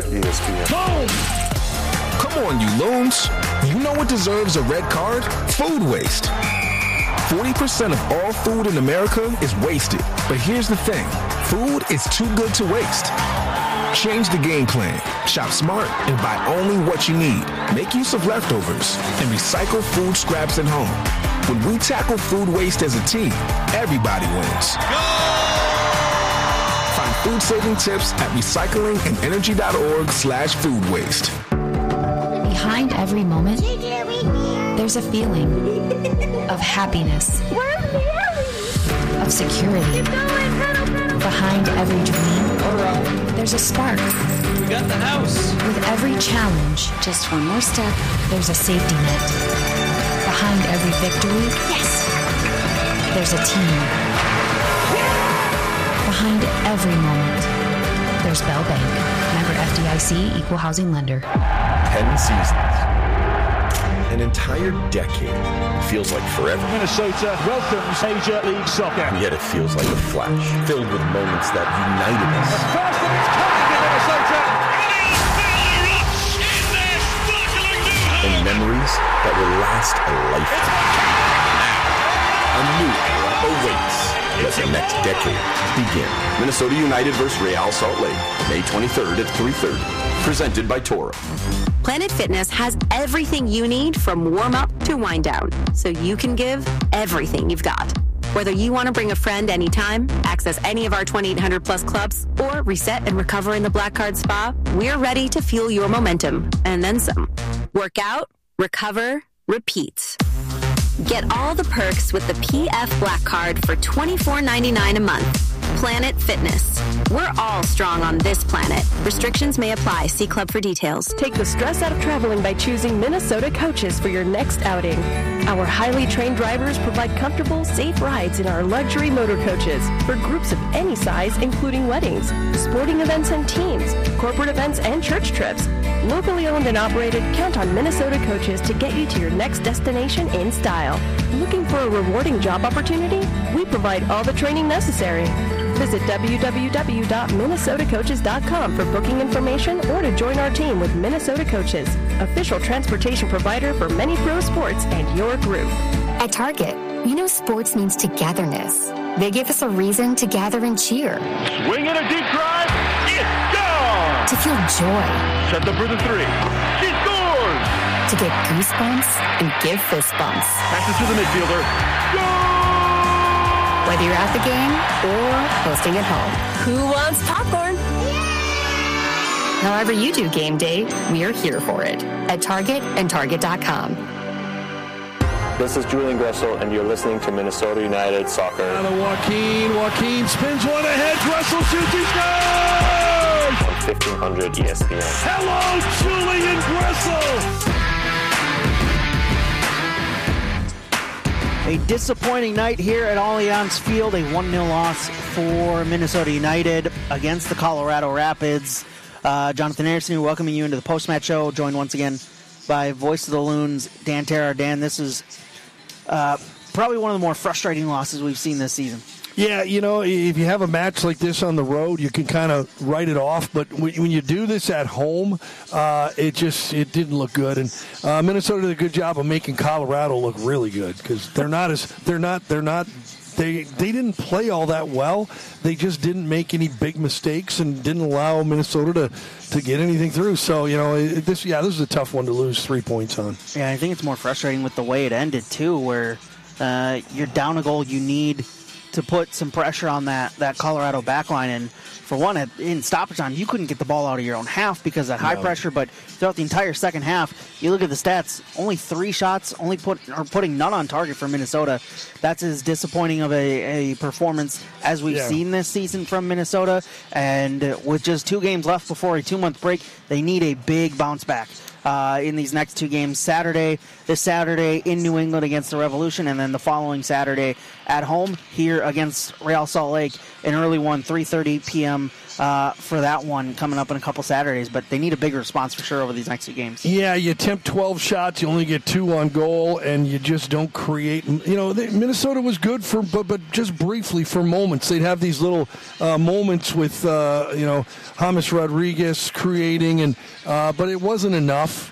ESPN. Boom! Come on, you loons. You know what deserves a red card? Food waste. 40% of all food in America is wasted. But here's the thing. Food is too good to waste. Change the game plan. Shop smart and buy only what you need. Make use of leftovers and recycle food scraps at home. When we tackle food waste as a team, everybody wins. Find food-saving tips at recyclingandenergy.org/food waste. Behind every moment, there's a feeling of happiness, of security. Behind every dream, there's a spark. We got the house. With every challenge, just one more step, there's a safety net. Behind every victory, there's a team. Behind every moment, there's Bell Bank. Member FDIC, Equal Housing Lender. 10 seasons. An entire decade. Feels like forever. Minnesota welcomes Major League Soccer. And yet it feels like a flash, filled with moments that united us. The first of its kind in Minnesota. And memories that will last a lifetime. Now, a new era awaits. Let the next decade begin. Minnesota United vs. Real Salt Lake, May 23rd at 3:30. Presented by Toro. Planet Fitness has everything you need from warm-up to wind-down, so you can give everything you've got. Whether you want to bring a friend anytime, access any of our 2,800-plus clubs, or reset and recover in the Black Card Spa, we're ready to fuel your momentum, and then some. Work out, recover, repeat. Get all the perks with the PF Black Card for $24.99 a month. Planet Fitness. We're all strong on this planet. Restrictions may apply. See club for details. Take the stress out of traveling by choosing Minnesota Coaches for your next outing. Our highly trained drivers provide comfortable, safe rides in our luxury motor coaches for groups of any size, including weddings, sporting events and teams, corporate events and church trips. Locally owned and operated, count on Minnesota Coaches to get you to your next destination in style. Looking for a rewarding job opportunity? We provide all the training necessary. Visit www.minnesotacoaches.com for booking information or to join our team with Minnesota Coaches, official transportation provider for many pro sports and your group. At Target, we know sports means togetherness. They give us a reason to gather and cheer. Swing in a deep drive. It's gone. To feel joy. Set up for the three. She scores. To get goosebumps and give fist bumps. Passes to the midfielder. Goal! Whether you're at the game or hosting at home. Who wants popcorn? However you do game day, we are here for it. At Target and Target.com. This is Julian Gressel, and you're listening to Minnesota United Soccer. Now Joaquin spins one ahead. Gressel shoots, he scores! On 1500 ESPN. Hello, Julian Gressel! A disappointing night here at Allianz Field. A 1-0 loss for Minnesota United against the Colorado Rapids. Jonathan Anderson, welcoming you into the post-match show. Joined once again by Voice of the Loons, Dan Terra. Dan, this is probably one of the more frustrating losses we've seen this season. Yeah, you know, if you have a match like this on the road, you can kind of write it off. But when you do this at home, it didn't look good. And Minnesota did a good job of making Colorado look really good because they didn't play all that well. They just didn't make any big mistakes and didn't allow Minnesota to get anything through. So, you know, this is a tough one to lose 3 points on. Yeah, I think it's more frustrating with the way it ended, too, where you're down a goal. You need to put some pressure on that Colorado backline. And for one, in stoppage time, you couldn't get the ball out of your own half because of that high pressure. But throughout the entire second half, you look at the stats, only 3 shots, putting none on target for Minnesota. That's as disappointing of a performance as we've seen this season from Minnesota. And with just 2 games left before a 2-month break, they need a big bounce back in these next 2 games. This Saturday in New England against the Revolution, and then the following Saturday at home here against Real Salt Lake, an early one, 3:30 p.m. for that one coming up in a couple Saturdays, but they need a big response for sure over these next 2 games. Yeah, you attempt 12 shots, you only get 2 on goal, and you just don't create. Minnesota was good but just briefly for moments. They'd have these little moments with James Rodriguez creating, but it wasn't enough.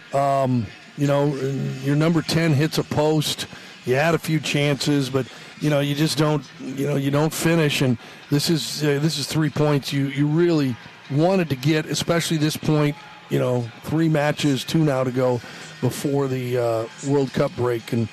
Your number 10 hits a post. You had a few chances, but you just don't. You don't finish. And this is 3 points you really wanted to get, especially this point. 3 matches, 2 now to go before the World Cup break, and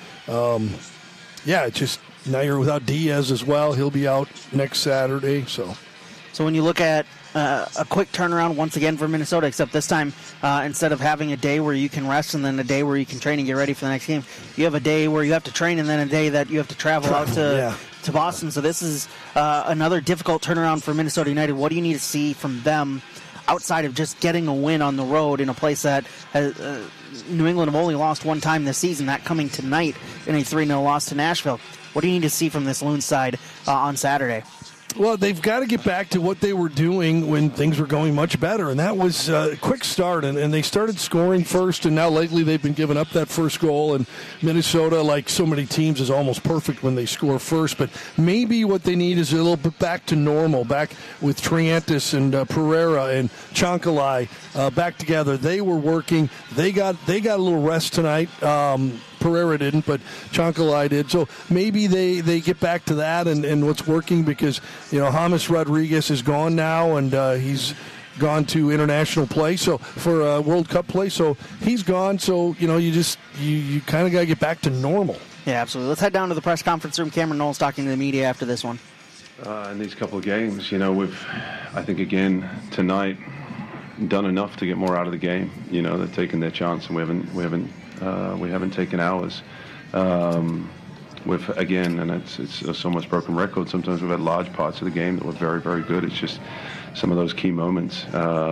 it's just now you're without Diaz as well. He'll be out next Saturday. So when you look at a quick turnaround once again for Minnesota, except this time instead of having a day where you can rest and then a day where you can train and get ready for the next game, you have a day where you have to train and then a day that you have to travel out to Boston. So this is another difficult turnaround for Minnesota United. What do you need to see from them outside of just getting a win on the road in a place that New England have only lost 1 time this season, that coming tonight in a 3-0 loss to Nashville? What do you need to see from this Loon side on Saturday? Well, they've got to get back to what they were doing when things were going much better, and that was a quick start, and they started scoring first, and now lately they've been giving up that first goal, and Minnesota, like so many teams, is almost perfect when they score first, but maybe what they need is a little bit back to normal, back with Triantis and Pereira and Chankalai back together. They were working. They got a little rest tonight. Pereira didn't, but Chankalai did. So maybe they get back to that and what's working, because James Rodriguez is gone now, and he's gone to international play, so for World Cup play. So he's gone. So you kind of got to get back to normal. Yeah, absolutely. Let's head down to the press conference room. Cameron Knowles talking to the media after this one. In these couple of games, we've, I think again tonight, done enough to get more out of the game. They've taken their chance, and we haven't taken ours. With again, and it's so much broken record. Sometimes we've had large parts of the game that were very, very good. It's just some of those key moments.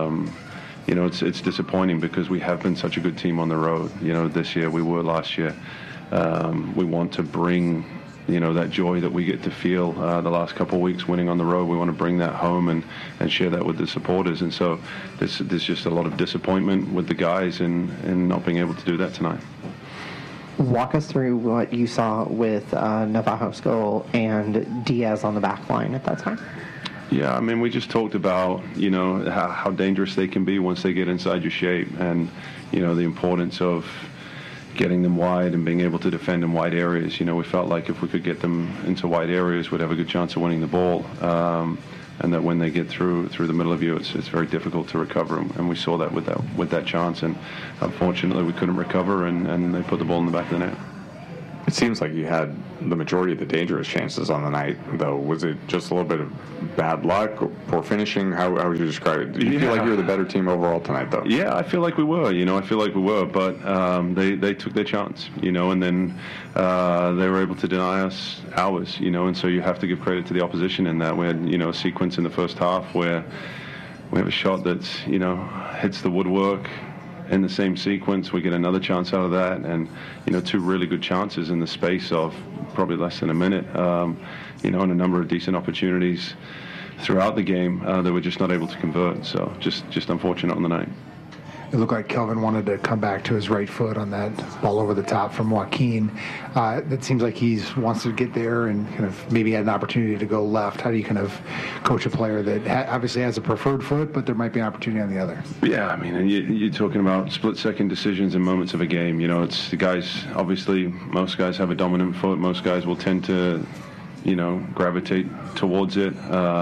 It's disappointing because we have been such a good team on the road. This year we were last year. We want to bring that joy that we get to feel the last couple of weeks winning on the road. We want to bring that home and share that with the supporters. And so there's just a lot of disappointment with the guys in not being able to do that tonight. Walk us through what you saw with Navajos goal and Diaz on the back line at that time. Yeah, I mean, we just talked about, how dangerous they can be once they get inside your shape, and, the importance of getting them wide and being able to defend in wide areas. We felt like if we could get them into wide areas, we'd have a good chance of winning the ball. And that when they get through the middle of you, it's very difficult to recover them. And we saw that with that chance. And unfortunately, we couldn't recover, and they put the ball in the back of the net. It seems like you had the majority of the dangerous chances on the night, though. Was it just a little bit of bad luck or poor finishing? How would you describe it? Did you feel like you were the better team overall tonight, though? Yeah, I feel like we were. But they took their chance, and then they were able to deny us ours, and so you have to give credit to the opposition in that. We had, a sequence in the first half where we have a shot that, hits the woodwork. In the same sequence, we get another chance out of that, and 2 really good chances in the space of probably less than a minute. And a number of decent opportunities throughout the game that we're just not able to convert. So just unfortunate on the night. It looked like Kelvin wanted to come back to his right foot on that ball over the top from Joaquin. It seems like he wants to get there and kind of maybe had an opportunity to go left. How do you kind of coach a player that obviously has a preferred foot, but there might be an opportunity on the other? Yeah, I mean, and you're talking about split-second decisions in moments of a game. It's the guys, obviously, most guys have a dominant foot. Most guys will tend to, gravitate towards it.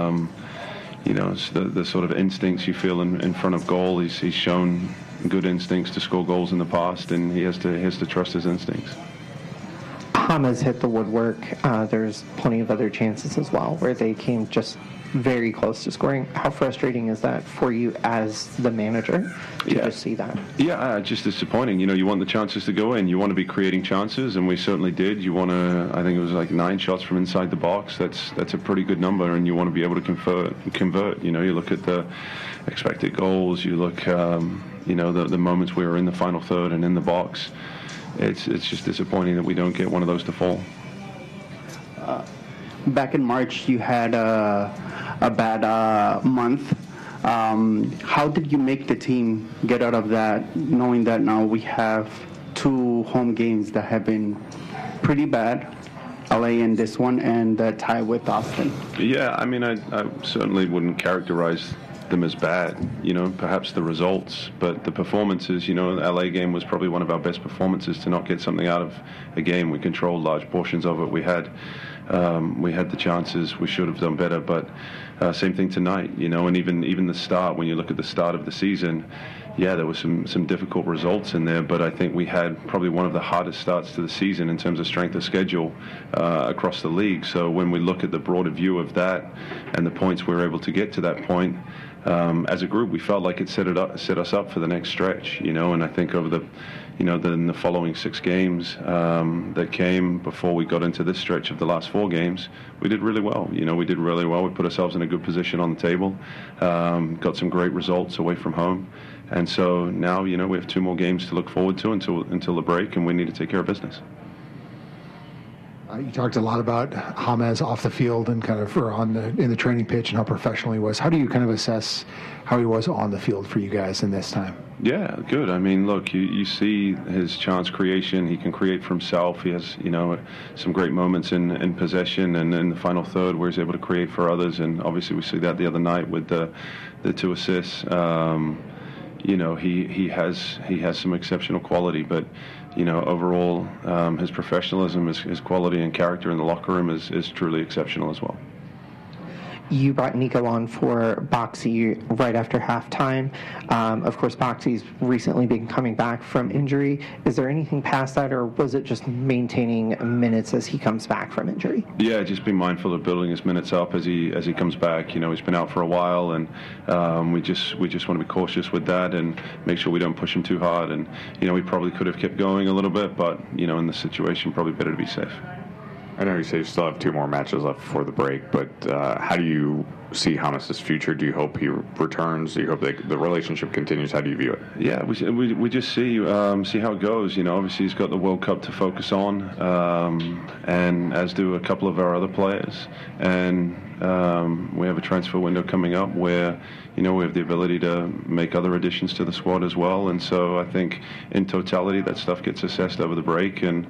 It's the sort of instincts you feel in front of goal. He's shown good instincts to score goals in the past, and he has to trust his instincts. James hit the woodwork. There's plenty of other chances as well where they came just very close to scoring. How frustrating is that for you as the manager to just see that? Yeah, just disappointing. You want the chances to go in. You want to be creating chances, and we certainly did. You want to, I think it was like 9 shots from inside the box. That's a pretty good number, and you want to be able to convert. You look at the expected goals. You look, the moments we were in the final third and in the box. It's just disappointing that we don't get one of those to fall. Back in March, you had a bad month How did you make the team get out of that, knowing that now we have 2 home games that have been pretty bad, LA in this one, and the tie with Austin? Yeah, I mean, I certainly wouldn't characterize them as bad, perhaps the results, but the performances, the LA game was probably one of our best performances to not get something out of a game. We controlled large portions of it. We had the chances. We should have done better, but same thing tonight, and even the start, when you look at the start of the season, yeah, there were some difficult results in there, but I think we had probably one of the hardest starts to the season in terms of strength of schedule across the league. So when we look at the broader view of that and the points we were able to get to that point, as a group, we felt like it set us up for the next stretch, and I think over the following 6 games that came before we got into this stretch of the last 4 games, we did really well. We did really well. We put ourselves in a good position on the table, got some great results away from home. And so now, we have 2 more games to look forward to until the break, and we need to take care of business. You talked a lot about James off the field and in the training pitch and how professional he was. How do you kind of assess how he was on the field for you guys in this time? Yeah, good. I mean, look, you see his chance creation. He can create for himself. He has, some great moments in possession and in the final third where he's able to create for others. And obviously we see that the other night with the 2 assists. He has some exceptional quality, but overall, his professionalism, his quality and character in the locker room is truly exceptional as well. You brought Nico on for Boxy right after halftime. Of course, Boxy's recently been coming back from injury. Is there anything past that, or was it just maintaining minutes as he comes back from injury? Yeah, just be mindful of building his minutes up as he comes back. He's been out for a while, and we just want to be cautious with that and make sure we don't push him too hard. And we probably could have kept going a little bit, but in this situation, probably better to be safe. I know you say you still have 2 more matches left before the break, but how do you see James' future? Do you hope he returns? Do you hope the relationship continues? How do you view it? Yeah, we just see how it goes. Obviously he's got the World Cup to focus on, and as do a couple of our other players. And we have a transfer window coming up where we have the ability to make other additions to the squad as well. And so I think in totality that stuff gets assessed over the break. And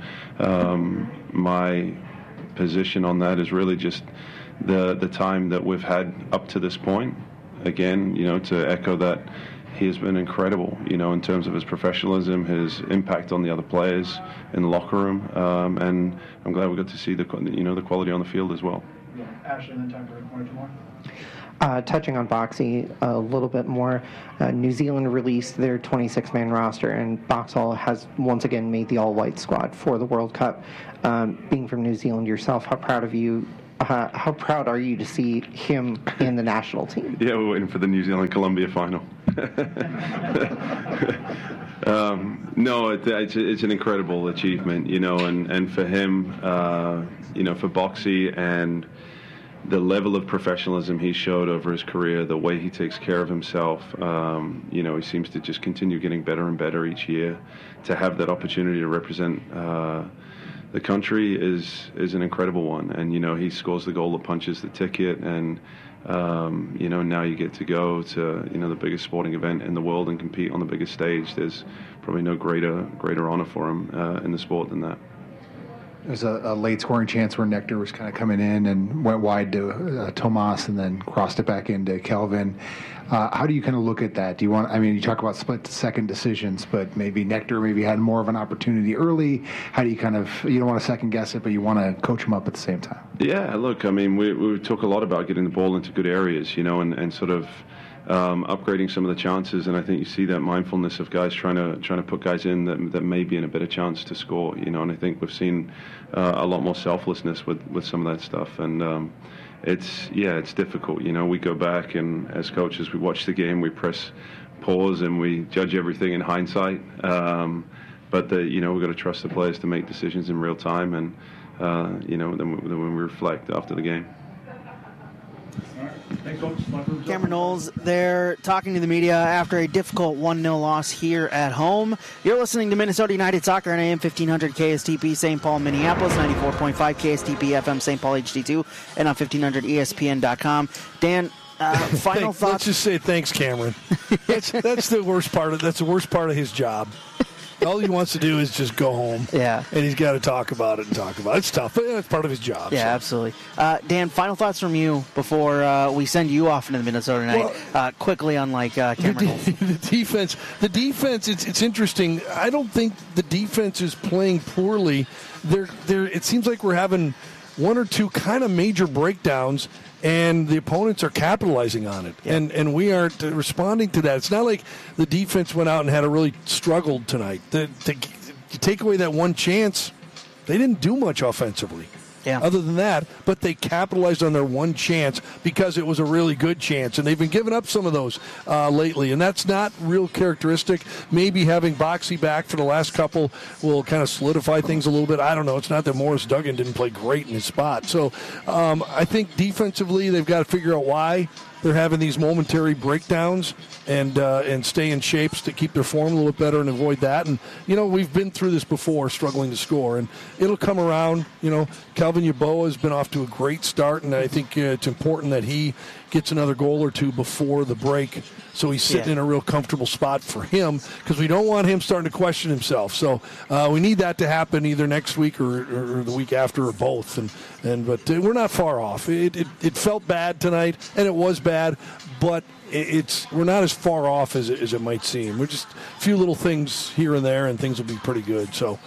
my position on that is really just the time that we've had up to this point. Again, to echo that he has been incredible, in terms of his professionalism, his impact on the other players in the locker room, and I'm glad we got to see the quality on the field as well. Yeah, Ashley, and then time for one or 2 more. Touching on Boxy a little bit more, New Zealand released their 26-man roster, and Boxall has once again made the all-white squad for the World Cup. Being from New Zealand yourself, how proud are you to see him in the national team? Yeah, we're waiting for the New Zealand-Colombia final. No, it's an incredible achievement, and for him, for Boxy and the level of professionalism he showed over his career, the way he takes care of himself, he seems to just continue getting better and better each year. To have that opportunity to represent the country is an incredible one. And, he scores the goal that punches the ticket. And, now you get to go to, the biggest sporting event in the world and compete on the biggest stage. There's probably no greater honor for him in the sport than that. There's a late scoring chance where Nectar was kind of coming in and went wide to Tomas and then crossed it back into Kelvin. How do you kind of look at that? You talk about split-second decisions, but maybe Nectar had more of an opportunity early. How do you you don't want to second-guess it, but you want to coach him up at the same time? Yeah, look, we talk a lot about getting the ball into good areas, and sort of upgrading some of the chances, and I think you see that mindfulness of guys trying to put guys in that may be in a better chance to score, and I think we've seen a lot more selflessness with some of that stuff, and it's difficult. We go back and as coaches we watch the game, we press pause and we judge everything in hindsight, but we've got to trust the players to make decisions in real time, and then when we reflect after the game. Cameron Knowles there talking to the media after a difficult 1-0 loss here at home. You're listening to Minnesota United Soccer on AM 1500 KSTP St. Paul, Minneapolis, 94.5 KSTP FM St. Paul HD2, and on 1500ESPN.com. Dan, Final thoughts. Let's just say thanks, Cameron. That's the worst part of his job. All he wants to do is just go home. Yeah. And he's got to talk about it. It's tough, but it's part of his job. Yeah, absolutely. Dan, final thoughts from you before we send you off into the Minnesota night. Quickly on Cameron. The defense. It's interesting. I don't think the defense is playing poorly. It seems like we're having one or two kind of major breakdowns, and the opponents are capitalizing on it, and we aren't responding to that. It's not like the defense went out and had a really struggled tonight. To take away that one chance, they didn't do much offensively. Yeah. Other than that, but they capitalized on their one chance because it was a really good chance, and they've been giving up some of those lately, and that's not real characteristic. Maybe having Boxy back for the last couple will kind of solidify things a little bit. I don't know. It's not that Morris Duggan didn't play great in his spot. So I think defensively they've got to figure out why they're having these momentary breakdowns and stay in shapes to keep their form a little bit better and avoid that. And, we've been through this before, struggling to score, and it'll come around. Calvin Yeboah has been off to a great start, and I think it's important that he gets another goal or two before the break so he's sitting in a real comfortable spot for him, because we don't want him starting to question himself. So we need that to happen either next week or the week after, or both. But we're not far off. It felt bad tonight, and it was bad, but we're not as far off as it might seem. We're just a few little things here and there, and things will be pretty good. So,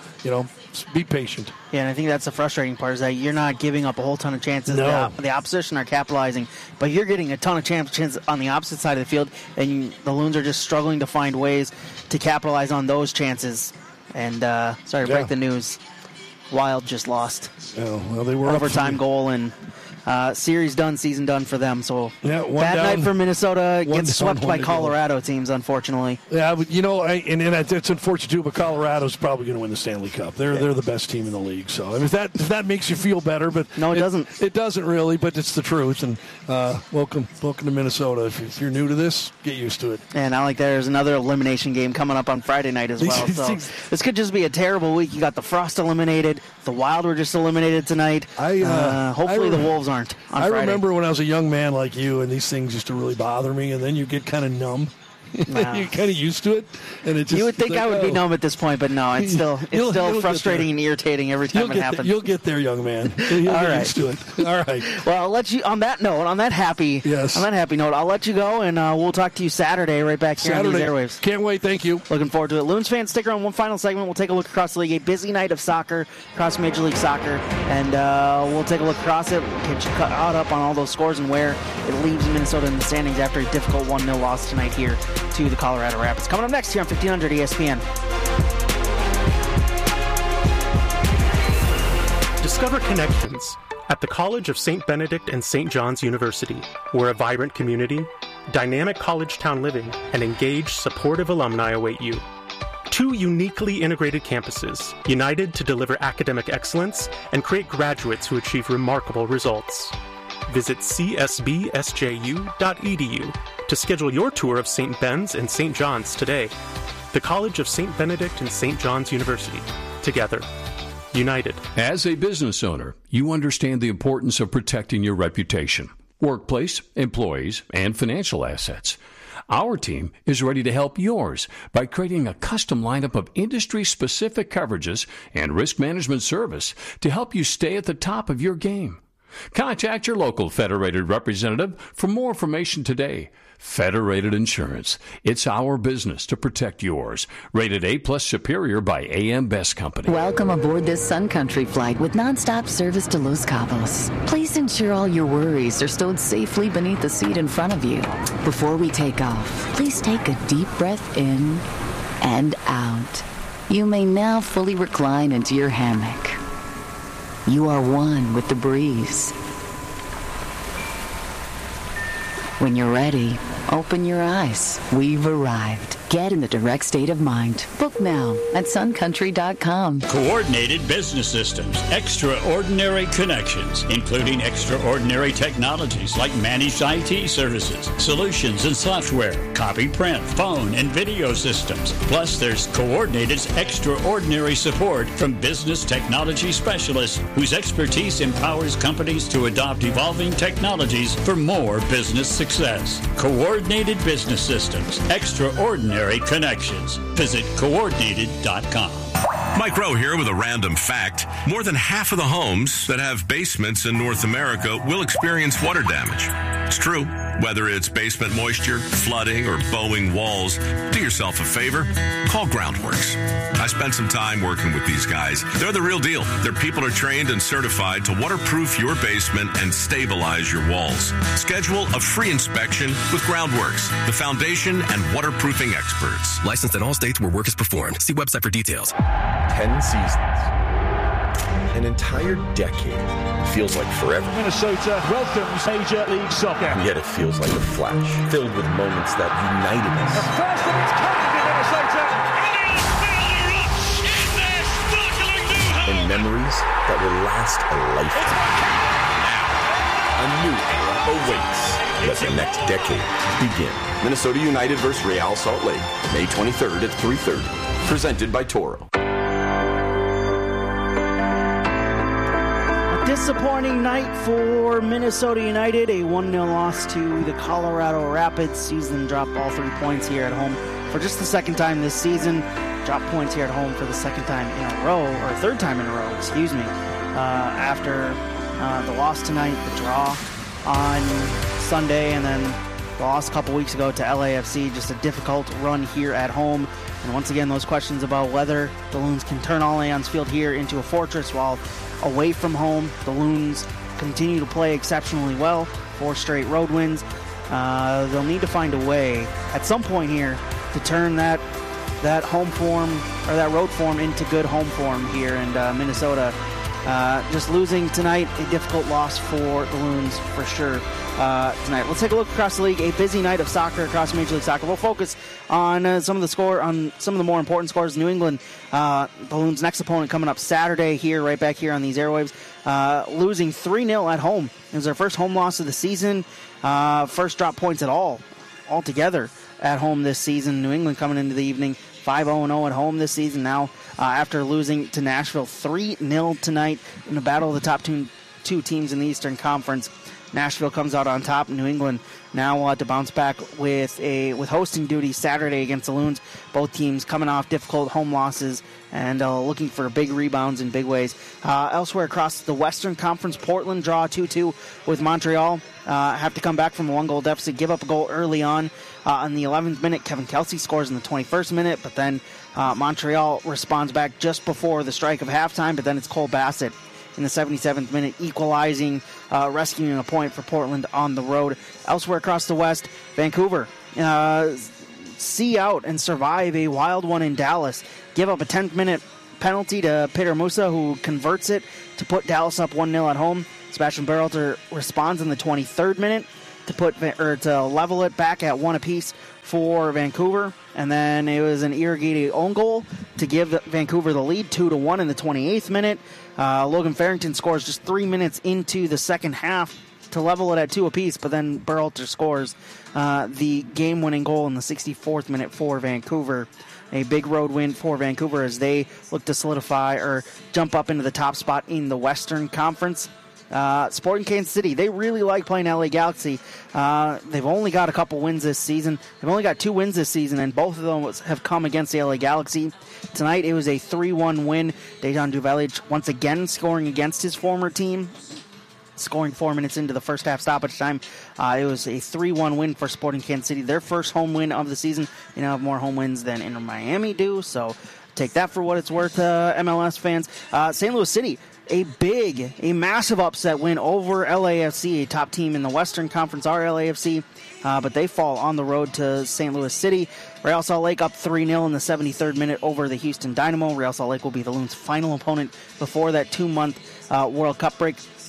be patient. Yeah, and I think that's the frustrating part, is that you're not giving up a whole ton of chances. No. The opposition are capitalizing, but you're getting a ton of chances on the opposite side of the field, and the Loons are just struggling to find ways to capitalize on those chances. And sorry to break the news, Wild just lost. Oh, well, they were overtime goal, and series done, season done for them. So bad down, night for Minnesota. Gets down, swept by Colorado teams, unfortunately. Yeah, but it's unfortunate too. But Colorado's probably going to win the Stanley Cup. They're the best team in the league. So if that makes you feel better, but no, it doesn't. It doesn't really, but it's the truth. And welcome to Minnesota. If you're new to this, get used to it. And I like there's another elimination game coming up on Friday night as well. So this could just be a terrible week. You got the Frost eliminated. The Wild were just eliminated tonight. Hopefully the Wolves aren't on Friday. I remember when I was a young man like you, and these things used to really bother me, and then you get kind of numb. Wow. You're kind of used to it, and it just, you would think I would be numb at this point, but no, it's still frustrating and irritating every time it happens. You'll get there, young man. You'll get used to it. All right. Well, I'll let you on that happy note. I'll let you go, and we'll talk to you Saturday right back here on these airwaves. Can't wait. Thank you. Looking forward to it. Loons fans, stick around. One final segment. We'll take a look across the league. A busy night of soccer across Major League Soccer, and we'll take a look across it. We'll get you caught up on all those scores and where it leaves Minnesota in the standings after a difficult 1-0 loss tonight here to the Colorado Rapids. Coming up next here on 1500 ESPN. Discover connections at the College of St. Benedict and St. John's University, where a vibrant community, dynamic college town living, and engaged, supportive alumni await you. Two uniquely integrated campuses, united to deliver academic excellence and create graduates who achieve remarkable results. Visit csbsju.edu to schedule your tour of St. Ben's and St. John's today. The College of St. Benedict and St. John's University. Together. United. As a business owner, you understand the importance of protecting your reputation, workplace, employees, and financial assets. Our team is ready to help yours by creating a custom lineup of industry-specific coverages and risk management service to help you stay at the top of your game. Contact your local Federated representative for more information today. Federated Insurance. It's our business to protect yours. Rated A+ Superior by AM Best Company. Welcome aboard this Sun Country flight with nonstop service to Los Cabos. Please ensure all your worries are stowed safely beneath the seat in front of you. Before we take off, please take a deep breath in and out. You may now fully recline into your hammock. You are one with the breeze. When you're ready, open your eyes. We've arrived. Get in the direct state of mind. Book now at suncountry.com. Coordinated business systems, extraordinary connections, including extraordinary technologies like managed IT services, solutions and software, copy print, phone and video systems. Plus, there's Coordinated's extraordinary support from business technology specialists whose expertise empowers companies to adopt evolving technologies for more business success. Coordinated business systems, extraordinary connections. Visit coordinated.com. Mike Rowe here with a random fact. More than half of the homes that have basements in North America will experience water damage. It's true. Whether it's basement moisture, flooding, or bowing walls, do yourself a favor. Call Groundworks. I spent some time working with these guys. They're the real deal. Their people are trained and certified to waterproof your basement and stabilize your walls. Schedule a free inspection with Groundworks, the foundation and waterproofing experts. Licensed in all states where work is performed. See website for details. 10 seasons. An entire decade. Feels like forever. Minnesota welcomes Major League Soccer. And yet it feels like a flash, filled with moments that united us. The first of its kind in Minnesota. And memories that will last a lifetime. Now, a new era awaits. Let the next decade begin. Minnesota United versus Real Salt Lake, May 23rd at 3:30. Presented by Toro. Disappointing night for Minnesota United. A 1-0 loss to the Colorado Rapids. Season dropped all 3 points here at home for just the second time this season. Dropped points here at home for the second time in a row, or third time in a row, excuse me. After the loss tonight, the draw on Sunday, and then the loss a couple weeks ago to LAFC. Just a difficult run here at home. And once again, those questions about whether the Loons can turn Allianz Field here into a fortress while away from home. The Loons continue to play exceptionally well. 4 straight road wins. They'll need to find a way at some point here to turn that home form or that road form into good home form here in Minnesota. Just losing tonight, a difficult loss for the Loons for sure tonight. Let's take a look across the league. A busy night of soccer across Major League Soccer. We'll focus on some of the more important scores. New England, the Loons' next opponent coming up Saturday here, right back here on these airwaves, losing 3-0 at home. It was their first home loss of the season. First drop points at all altogether at home this season. New England coming into the evening 5-0 at home this season now after losing to Nashville 3-0 tonight in a battle of the top two teams in the Eastern Conference. Nashville comes out on top. New England now to bounce back with hosting duty Saturday against the Loons. Both teams coming off difficult home losses and looking for big rebounds in big ways. Elsewhere across the Western Conference, Portland draw 2-2 with Montreal. Have to come back from a 1-goal deficit, give up a goal early on. In the 11th minute, Kevin Kelsey scores in the 21st minute, but then Montreal responds back just before the strike of halftime, but then it's Cole Bassett in the 77th minute, equalizing, rescuing a point for Portland on the road. Elsewhere across the West, Vancouver see out and survive a wild one in Dallas. Give up a 10th minute penalty to Peter Musa, who converts it to put Dallas up 1-0 at home. Sebastian Berhalter responds in the 23rd minute to level it back at 1 apiece for Vancouver, and then it was an Irrigate own goal to give Vancouver the lead 2-1 in the 28th minute. Logan Farrington scores just 3 minutes into the second half to level it at 2 apiece, but then Berhalter scores the game-winning goal in the 64th minute for Vancouver. A big road win for Vancouver as they look to solidify or jump up into the top spot in the Western Conference. Sporting Kansas City, they really like playing LA Galaxy. They've only got a couple wins this season. They've only got 2 wins this season, and both of them have come against the LA Galaxy. Tonight, it was a 3-1 win. Dejan Duvalic once again scoring against his former team, scoring 4 minutes into the first half stoppage time. It was a 3-1 win for Sporting Kansas City, their first home win of the season. They now have more home wins than Inter Miami do, so take that for what it's worth, MLS fans. St. Louis City, a massive upset win over LAFC, a top team in the Western Conference, our LAFC, but they fall on the road to St. Louis City. Real Salt Lake up 3-0 in the 73rd minute over the Houston Dynamo. Real Salt Lake will be the Loons' final opponent before that 2-month World Cup break.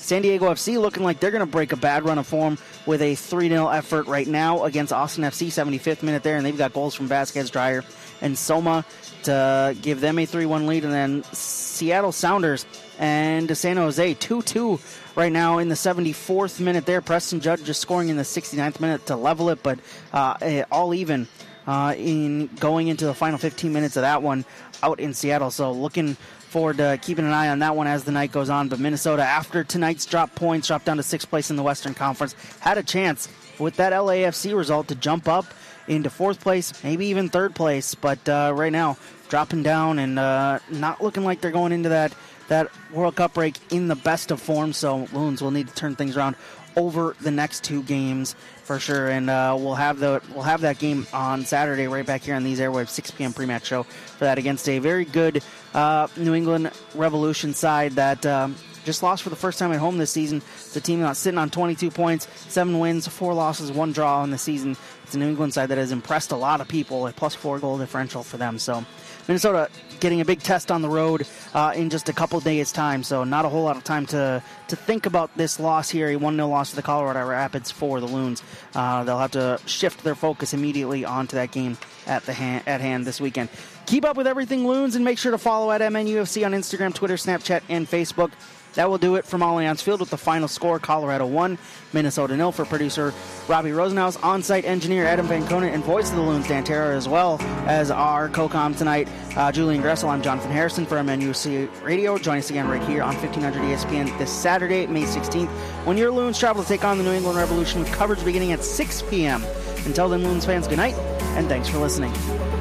San Diego FC looking like they're going to break a bad run of form with a 3-0 effort right now against Austin FC, 75th minute there, and they've got goals from Vasquez, Dreyer, and Soma to give them a 3-1 lead. And then Seattle Sounders and San Jose 2-2 right now in the 74th minute there. Preston Judd just scoring in the 69th minute to level it, but all even in going into the final 15 minutes of that one out in Seattle. So looking forward to keeping an eye on that one as the night goes on. But Minnesota, after tonight's dropped down to 6th place in the Western Conference, had a chance with that LAFC result to jump up into 4th place, maybe even 3rd place. But right now, dropping down and not looking like they're going into that World Cup break in the best of form. So Loons will need to turn things around over the next 2 games for sure. And we'll have that game on Saturday right back here on these airwaves, 6 p.m. pre-match show for that against a very good New England Revolution side that just lost for the first time at home this season. It's a team that's sitting on 22 points, 7 wins, 4 losses, 1 draw in the season. It's a New England side that has impressed a lot of people, a +4 goal differential for them. So Minnesota getting a big test on the road in just a couple days' time, so not a whole lot of time to think about this loss here, a 1-0 loss to the Colorado Rapids for the Loons. They'll have to shift their focus immediately onto that game at hand this weekend. Keep up with everything Loons and make sure to follow at MNUFC on Instagram, Twitter, Snapchat, and Facebook. That will do it from Allianz Field with the final score, Colorado 1, Minnesota 0. For producer Robbie Rosenhaus, on-site engineer Adam Van Konen, and voice of the Loons, Dan Terra, as well as our co-com tonight, Julian Gressel. I'm Jonathan Harrison for MNUFC Radio. Join us again right here on 1500 ESPN this Saturday, May 16th, when your Loons travel to take on the New England Revolution with coverage beginning at 6 p.m. Until then, Loons fans, good night, and thanks for listening.